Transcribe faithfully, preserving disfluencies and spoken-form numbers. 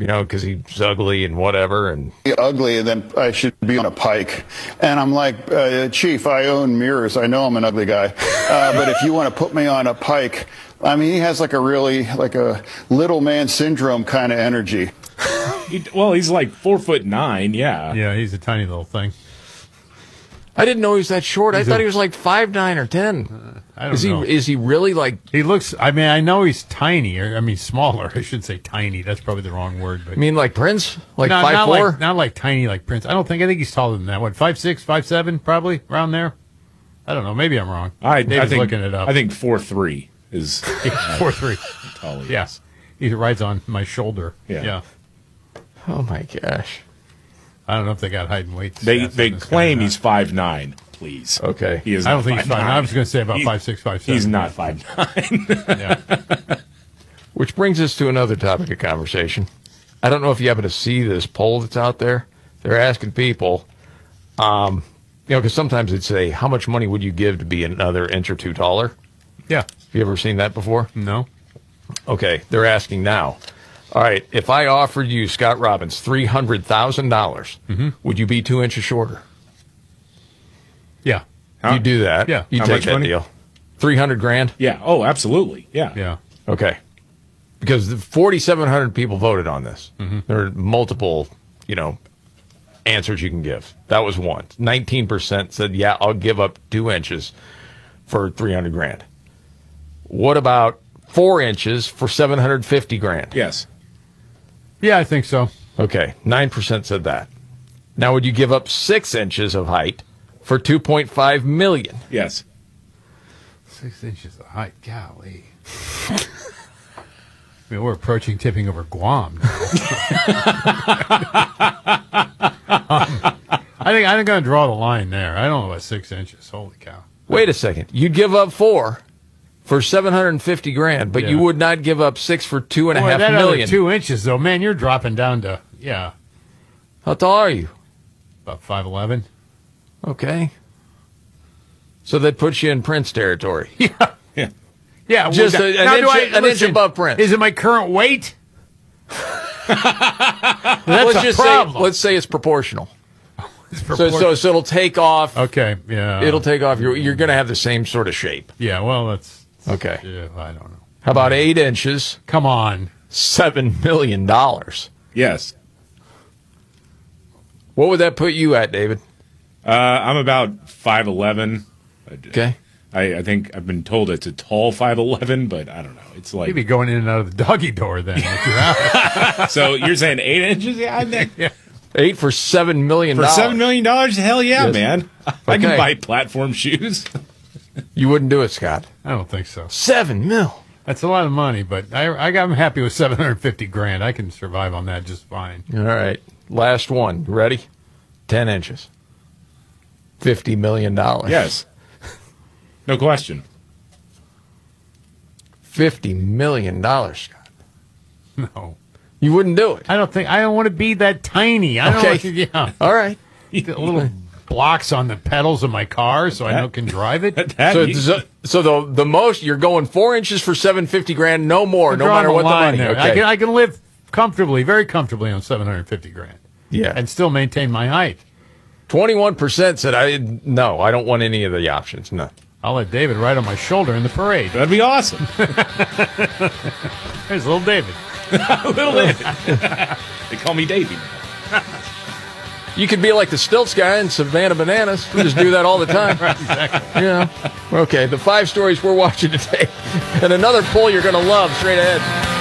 you know, because he's ugly and whatever. And ugly, and then I should be on a pike. And I'm like, uh, Chief, I own mirrors. I know I'm an ugly guy. Uh, but if you want to put me on a pike, I mean, he has like a really, like a little man syndrome kind of energy. He, well, he's like four foot nine, yeah. Yeah, he's a tiny little thing. I didn't know he was that short. He's I thought a, he was like five nine or ten. Uh, I don't is know. he? Is he really like? He looks. I mean, I know he's tiny. Or I mean, smaller. I should say tiny. That's probably the wrong word. But I mean, like Prince, like no, five not four. Like, not like tiny like Prince. I don't think. I think he's taller than that. What? Five six, five seven, probably around there. I don't know. Maybe I'm wrong. I, David's I think, looking it up. I think four is is four three. Tall he Yes, yeah. He rides on my shoulder. Yeah. yeah. Oh my gosh. I don't know if they got height and weight. They they claim he's five nine. Please. Okay. He is. I don't think he's five nine. I was going to say about he, five six, five seven. He's not five nine. Yeah. Which brings us to another topic of conversation. I don't know if you happen to see this poll that's out there. They're asking people, um, you know, because sometimes they'd say, how much money would you give to be another inch or two taller? Yeah. Have you ever seen that before? No. Okay. They're asking now. All right. If I offered you, Scott Robbins, three hundred thousand dollars, mm-hmm. would you be two inches shorter? Yeah. You do that. Yeah. You How take much that money? deal. three hundred grand? Yeah. Oh, absolutely. Yeah. Yeah. Okay. Because forty-seven hundred people voted on this. Mm-hmm. There are multiple, you know, answers you can give. That was one. nineteen percent said, yeah, I'll give up two inches for three hundred grand. What about four inches for seven hundred fifty grand? Yes. Yeah, I think so. Okay. nine percent said that. Now, would you give up six inches of height for two point five million? Yes. Six inches of height. Golly. I mean, we're approaching tipping over Guam now. um, I think I'm going to draw the line there. I don't know about six inches. Holy cow. Wait a second. You'd give up four for seven hundred fifty grand, but Yeah. you would not give up six for two and a Boy, half that million. other two inches, though, man, you're dropping down to, yeah, How tall are you? about five eleven. Okay. So that puts you in Prince territory. Yeah. Yeah. Yeah. Just well, a- now an do inch- I- an inch listen, above Prince. Is it my current weight? That's let's a just problem. say let's say it's proportional. It's So, so proportion- so it'll take off. okay, yeah. It'll take off. You're you're going to have the same sort of shape. Yeah, well, that's... Okay. Yeah, I don't know. How about eight inches? Come on. Seven million dollars. Yes. What would that put you at, David? Uh, I'm about five eleven. Okay. I, I think I've been told it's a tall five eleven, but I don't know. It's like You'd be going in and out of the doggy door then. if you're out. so. You're saying eight inches? Yeah, I think Yeah. Eight for seven million for dollars. seven million dollars. Hell yeah, Yes. man! I Okay. can buy platform shoes. You wouldn't do it, Scott. I don't think so. Seven mil. That's a lot of money, but I, I got, I'm happy with seven hundred fifty grand. I can survive on that just fine. All right. Last one. You ready? Ten inches. Fifty million dollars. Yes, no question. Fifty million dollars, Scott. No. You wouldn't do it. I don't think, I don't want to be that tiny. I don't Okay. want to, yeah. All right. The little blocks on the pedals of my car so I know can drive it. That- So, so, so the the most you're going four inches for seven fifty grand, no more, We're no drawing matter a what the line money. there. Okay. I can I can live comfortably, very comfortably on seven hundred fifty grand. Yeah. And still maintain my height. Twenty-one percent said I no, I don't want any of the options. No. I'll let David ride on my shoulder in the parade. That'd be awesome. There's little David. Little David. They call me Davey. You could be like the Stilts guy in Savannah Bananas. We just do that all the time. Right, exactly. Yeah. Okay, the five stories we're watching today, and another poll you're going to love straight ahead.